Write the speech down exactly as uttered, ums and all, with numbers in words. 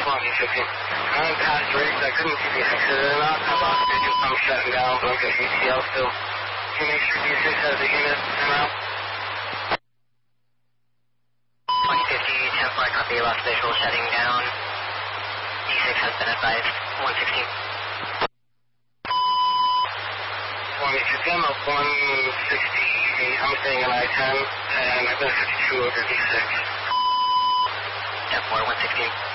twenty fifteen. I'm past rigs. I couldn't see the exit or not. I lost vision, so I'm shutting down, but I'm getting E T L still. Can you make sure D six has the unit come out? twenty fifty, ten flight copy, lost visual, shutting down. D six has been advised, one sixteen. twenty fifty, I'm up one sixty-eight. I'm staying in I ten, and I've been fifty-two over D six. ten four, one sixteen.